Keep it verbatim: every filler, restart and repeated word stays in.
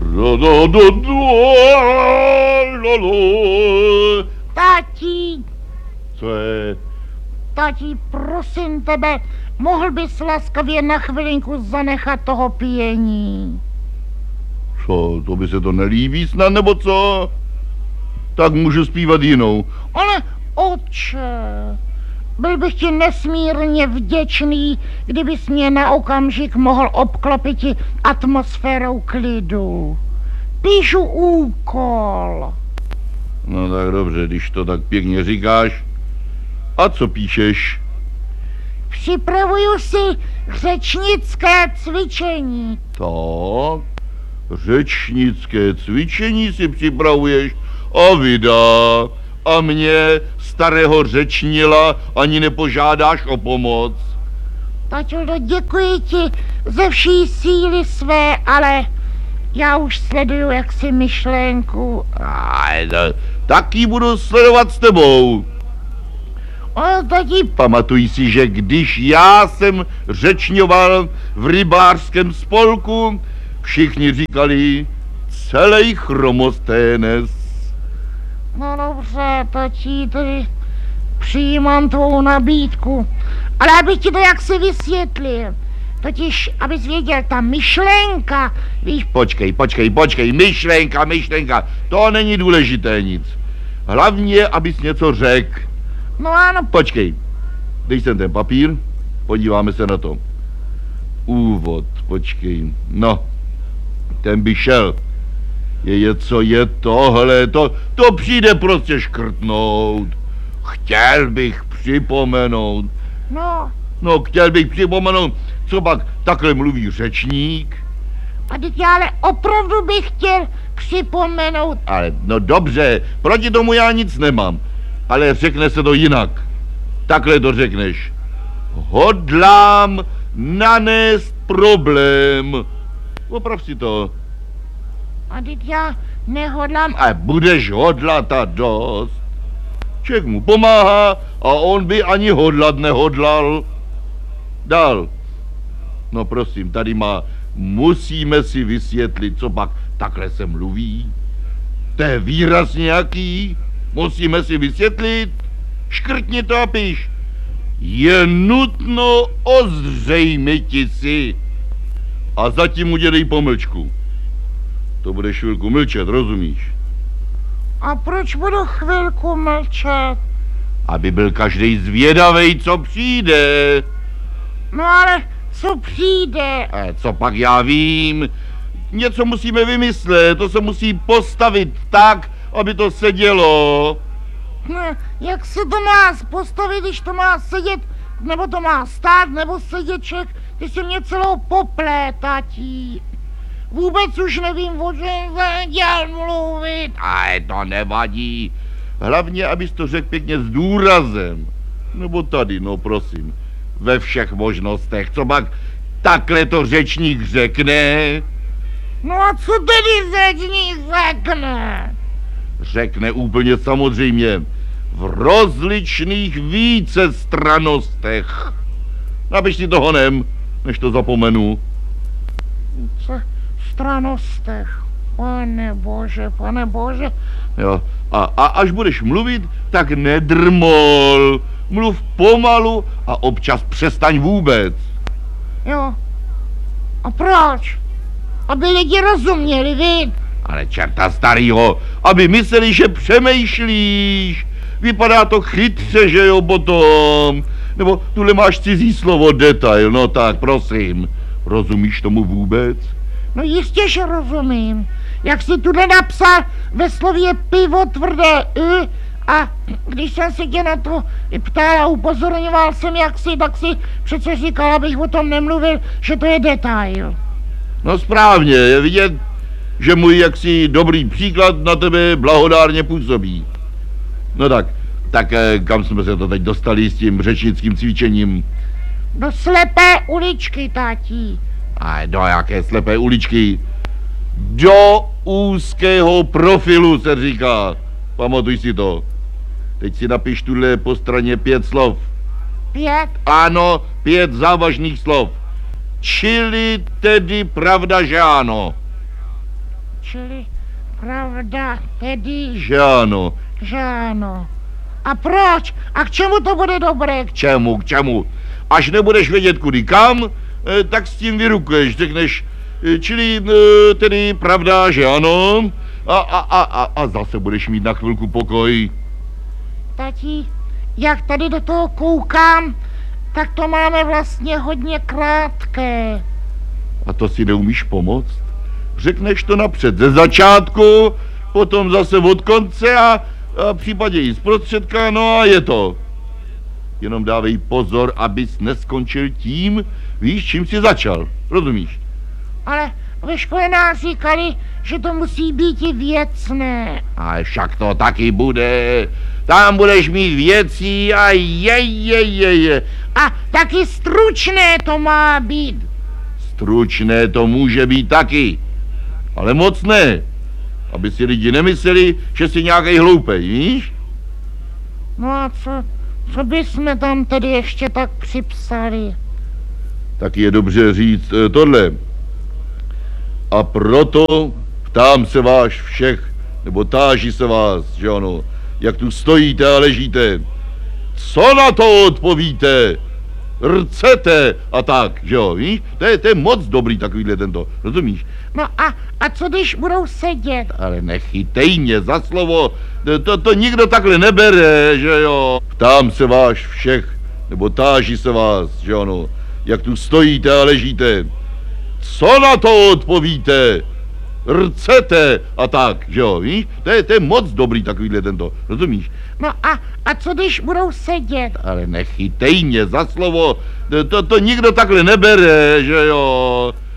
Tati, Co je? tati, prosím tebe, mohl bys laskavě na chvilinku zanechat toho píjení? Co, to by se to nelíbí snad, nebo co? Tak můžu zpívat jinou. Ale otče, byl bych ti nesmírně vděčný, kdybys mě na okamžik mohl obklopit atmosférou klidu. Píšu úkol. No tak dobře, když to tak pěkně říkáš. A co píšeš? Připravuju si řečnické cvičení. Tak, řečnické cvičení si připravuješ a vydá. A mě, starého řečnila, ani nepožádáš o pomoc. Taťulo, děkuji ti ze vší síly své, ale já už sleduju jaksi myšlenku. Aj, to, taky budu sledovat s tebou. O, tati, Pamatuj si, že když já jsem řečňoval v rybářském spolku, všichni říkali celej Chromosténes. no dobře, tati, tedy přijímám tvou nabídku. Ale abych ti to jaksi vysvětlil. Totiž, abys věděl, ta myšlenka, víš, Počkej, počkej, počkej, myšlenka, myšlenka, to není důležité nic. Hlavně, abys něco řekl. no ano, Počkej, dej sem ten papír, podíváme se na to. Úvod, počkej, no, ten by šel. Je, je co je tohle, to, to přijde prostě škrtnout. Chtěl bych připomenout, no, no chtěl bych připomenout, co pak takhle mluví řečník. a teď já ale opravdu bych chtěl připomenout. Ale no dobře, proti tomu já nic nemám, ale řekne se to jinak. Takhle to řekneš. Hodlám nanést problém. Oprav si to. A teď já nehodlám. A budeš hodlat a dost. Člověk mu pomáhá a on by ani hodlat nehodlal. Dál. No prosím, tady má, musíme si vysvětlit, co pak takhle se mluví. To je výraz nějaký, musíme si vysvětlit. Škrtni to a píš. Je nutno ozřejmiti si. A zatím udělej pomlčku. To bude chvilku mlčet, rozumíš? A proč budu chvilku mlčet? Aby byl každý zvědavej, co přijde. No ale co přijde? A co pak já vím? Něco musíme vymyslet, to se musí postavit tak, aby to sedělo. No, jak se to má postavit, když to má sedět, nebo to má stát, nebo seděček? Ty si mě celou poplétatí. Vůbec už nevím, o čem jsem chtěl mluvit. A to nevadí. Hlavně, abys to řekl pěkně s důrazem. Nebo tady, no prosím. Ve všech možnostech. Co pak takhle to řečník řekne? No a co tedy řečník řekne? Řekne úplně samozřejmě. V rozličných vícestranostech. Napiš si to honem, než to zapomenu. Co? Stranostech. Pane bože, pane bože. Jo. A, a až budeš mluvit, tak nedrmol. Mluv pomalu a občas přestaň vůbec. Jo. A proč? Aby lidi rozuměli, vid. Ale čerta starýho, aby mysleli, že přemýšlíš. Vypadá to chytře, že jo, potom. Nebo tuhle máš cizí slovo detail, no tak prosím. Rozumíš tomu vůbec? No jistě, že rozumím. Jak jsi tuhle napsal ve slově pivo tvrdé y, a když jsem se tě na to ptal a upozorňoval jsem, jak si, tak si přece říkal, abych o tom nemluvil, že to je detail. No správně, je vidět, že můj jaksi dobrý příklad na tebe blahodárně působí. No tak, tak kam jsme se to teď dostali s tím řečnickým cvičením? Do slepé uličky, tátí. A do jaké slepé uličky? Do úzkého profilu se říká. Pamatuj si to. Teď si napiš tuhle po straně pět slov. Pět? Ano, pět závažných slov. Čili tedy pravda, že ano. čili pravda tedy, Že ano. že ano. A proč? A k čemu to bude dobré? K čemu, k čemu? Až nebudeš vědět kudy kam, eh, tak s tím vyrukuješ, řekneš, eh, čili eh, tedy pravda, že ano, a, a, a, a, a zase budeš mít na chvilku pokoj. Tati, jak tady do toho koukám, tak to máme vlastně hodně krátké. A to si neumíš pomoct? Řekneš to napřed ze začátku, potom zase od konce a, a v případě i zprostředka, no a je to. Jenom dávej pozor, abys neskončil tím, víš, čím jsi začal, rozumíš? Ale ve škole nás říkali, že to musí být i věcné. A však to taky bude. Tam budeš mít věcí a je, je, je, je. A taky stručné to má být. Stručné to může být taky, ale moc ne. Aby si lidi nemysleli, že jsi nějaký hloupej, víš? No a co, co bychom tam tedy ještě tak připsali? Tak je dobře říct eh, tohle. A proto ptám se vás všech, nebo táží se vás, že ano, jak tu stojíte a ležíte. Co na to odpovíte? Rcete a tak, že jo, víš? To je, to je moc dobrý takovýhle tento, rozumíš? No a, a co když budou sedět? Ale nechytej mě za slovo, to, to, to nikdo takhle nebere, že jo. Ptám se vás všech, nebo táží se vás, že ano, jak tu stojíte a ležíte. Co na to odpovíte? Rcete a tak, že jo, víš? To je, to je moc dobrý takovýhle tento, rozumíš? No a, a co když budou sedět? Ale nechytej mě za slovo, to, to, to nikdo takhle nebere, že jo.